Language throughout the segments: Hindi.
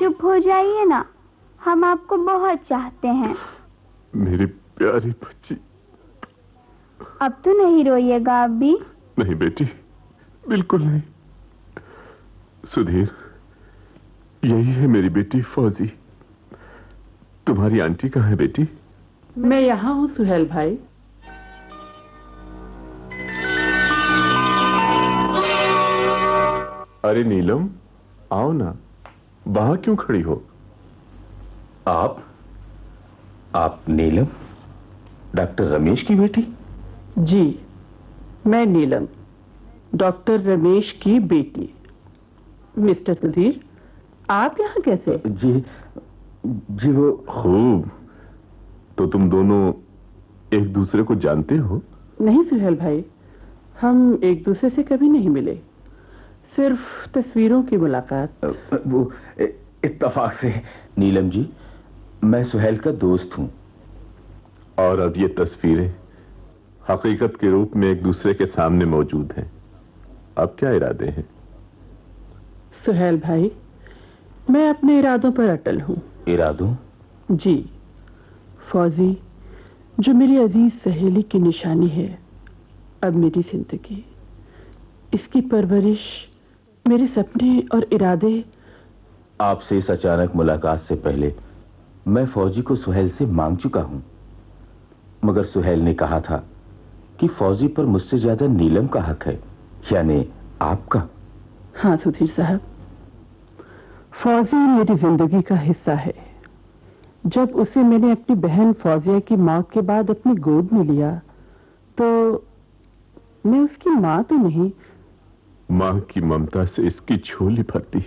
चुप हो जाइए ना, हम आपको बहुत चाहते हैं। मेरी प्यारी बच्ची। अब तो नहीं रोइएगा अब्बी। नहीं बेटी, बिल्कुल नहीं। सुधीर, यही है मेरी बेटी फौजी। तुम्हारी आंटी कहाँ है बेटी? मैं यहाँ हूँ सुहेल भाई। अरे नीलम, आओ ना, वहां क्यों खड़ी हो? आप नीलम, डॉक्टर रमेश की बेटी? जी, मैं नीलम, डॉक्टर रमेश की बेटी। मिस्टर सुधीर, आप यहाँ कैसे? जी वो खूब। तो तुम दोनों एक दूसरे को जानते हो? नहीं सुहेल भाई, हम एक दूसरे से कभी नहीं मिले, सिर्फ तस्वीरों की मुलाकात। वो इत्तेफाक से। नीलम जी, मैं सुहेल का दोस्त हूँ। और अब ये तस्वीरें हकीकत के रूप में एक दूसरे के सामने मौजूद हैं। अब क्या इरादे हैं? सुहेल भाई, मैं अपने इरादों पर अटल हूँ। इरादों? जी, फौजी जो मेरी अजीज सहेली की निशानी है, अब मेरी जिंदगी, इसकी परवरिश, मेरे सपने और इरादे। आपसे इस अचानक मुलाकात से पहले मैं फौजी को सुहेल से मांग चुका हूं, मगर सुहेल ने कहा था कि फौजी पर मुझसे ज्यादा नीलम का हक है, यानी आपका। हाँ सुधीर साहब, फौजी मेरी जिंदगी का हिस्सा है। जब उसे मैंने अपनी बहन फौजिया की मौत के बाद अपनी गोद में लिया, तो मैं उसकी मां तो नहीं। मां की ममता से इसकी झोली भरती।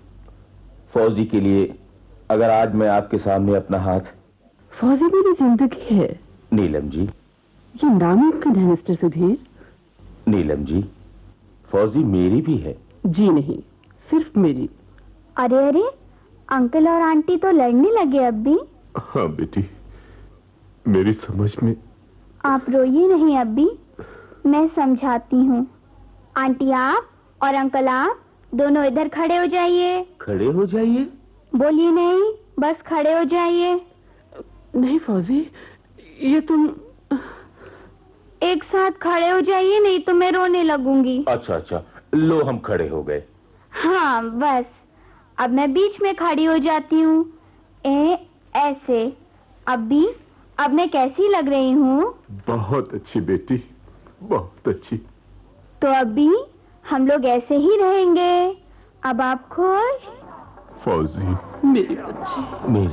फौजी के लिए अगर आज मैं आपके सामने अपना हाथ। फौजी मेरी जिंदगी है नीलम जी। ये नामुमकिन है मिस्टर सुधीर। नीलम जी, फौजी मेरी भी है। जी नहीं, सिर्फ मेरी। अरे अरे, अंकल और आंटी तो लड़ने लगे अब्बी। हाँ बेटी, मेरी समझ में। आप रोइए नहीं अब्बी, मैं समझाती हूँ। आंटी आप और अंकल आप दोनों इधर खड़े हो जाइए। खड़े हो जाइए? बोलिए नहीं, बस खड़े हो जाइए। नहीं फौजी, ये तुम एक साथ खड़े हो जाइए, नहीं तो मैं रोने लगूंगी। अच्छा, लो हम खड़े हो गए। हाँ बस, अब मैं बीच में खड़ी हो जाती हूँ। ऐसे। अब्बी, अब मैं कैसी लग रही हूँ? बहुत अच्छी बेटी, बहुत अच्छी। तो अब्बी, हम लोग ऐसे ही रहेंगे। अब आप खुश? फौजी मेरी बच्ची।